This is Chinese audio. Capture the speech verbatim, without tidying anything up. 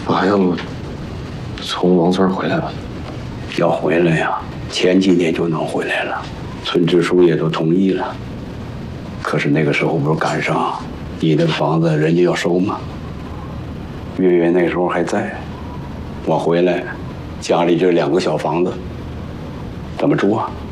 爸要从王村回来了， 要回来呀，前几年就能回来了，村支书也都同意了。可是那个时候不是赶上你那个房子人家要收吗？月月那时候还在，我回来，家里就两个小房子，怎么住啊？